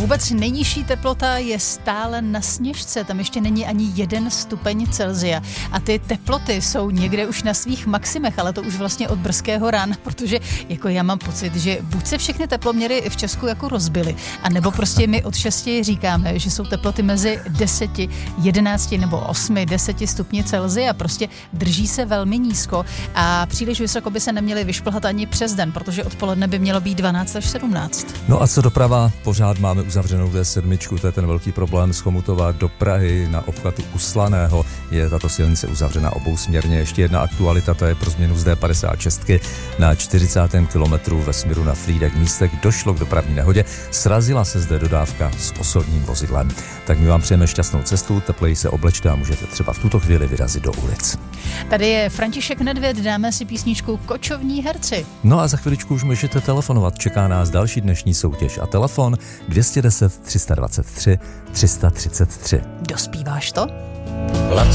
Vůbec nejnižší teplota je stále na Sněžce, tam ještě není ani 1 stupeň Celsia a ty teploty jsou někde už na svých maximech, ale to už vlastně od brzkého rána, protože jako já mám pocit, že buď se všechny teploměry v Česku jako rozbily, anebo prostě my od 6 říkáme, že jsou teploty mezi 10, 11 nebo 8, 10 stupni Celsia, prostě drží se velmi nízko a příliš vysoko by se neměly vyšplhat ani přes den, protože odpoledne by mělo být 12 až 17. No a co doprava, pořád máme uzavřenou D7, to je ten velký problém z Chomutova do Prahy na obchvatu u Slaného. Je tato silnice uzavřena obousměrně. Ještě jedna aktualita, to je pro změnu z D56 na 40. kilometru ve směru na Frýdek Místek. Došlo k dopravní nehodě, srazila se zde dodávka s osobním vozidlem. Tak my vám přejeme šťastnou cestu, tepleji se oblečte a můžete třeba v tuto chvíli vyrazit do ulic. Tady je František Nedvěd, dáme si písničku Kočovní herci. No a za chviličku už můžete telefonovat, čeká nás další dnešní soutěž a telefon 210 323 333. Dospíváš to?